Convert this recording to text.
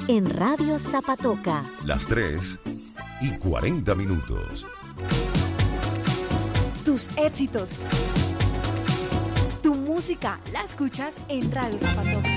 en Radio Zapatoca. Las 3:40. Tus éxitos, tu música, la escuchas en Radio Zapatoca.